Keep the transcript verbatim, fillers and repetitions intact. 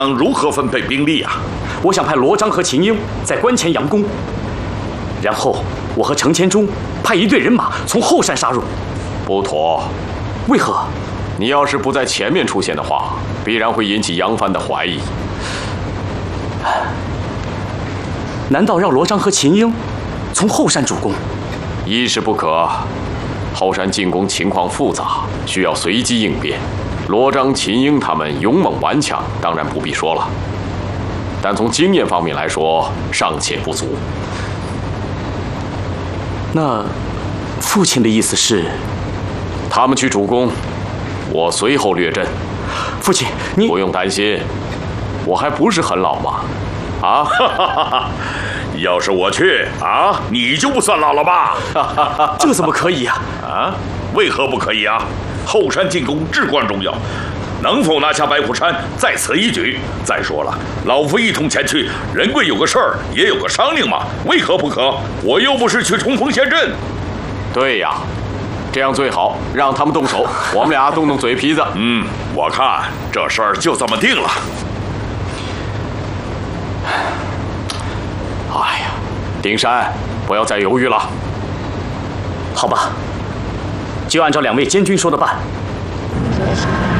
如何分配兵力啊？ 我想派罗章和秦英在关前佯攻，然后我和程千中派一队人马从后山杀入。 不妥。 为何？ 你要是不在前面出现的话，必然会引起杨帆的怀疑。 难道让罗章和秦英从后山主攻？ 一是不可，后山进攻情况复杂，需要随机应变。罗章、秦英他们勇猛顽强，当然不必说了。但从经验方面来说，尚且不足。 那父亲的意思是， 他们去主攻，我随后略阵。 父亲，你不用担心，我还不是很老嘛。啊， 要是我去啊，你就不算老了吧？ 这怎么可以呀？ 啊，为何不可以啊？后山进攻至关重要，能否拿下白虎山在此一举。再说了，老夫一同前去，仁贵有个事儿也有个商量嘛，为何不可？我又不是去冲锋陷阵。 对呀，这样最好，让他们动手，我们俩动动嘴皮子。 嗯，我看这事儿就这么定了。 哎呀，丁山，不要再犹豫了。 好吧，就按照两位监军说的办。